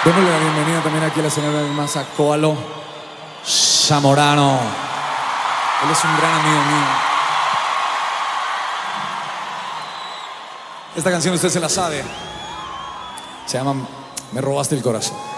Démosle la bienvenida también aquí a la señora más a Koalo Zamorano. Él es un gran amigo mío. Esta canción usted se la sabe. Se llama Me robaste el corazón.